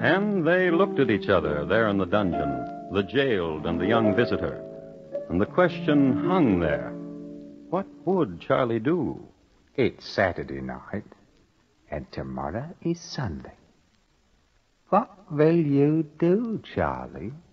And they looked at each other there in the dungeon, the jailed and the young visitor. And the question hung there. What would Charlie do? It's Saturday night, and tomorrow is Sunday. What will you do, Charlie?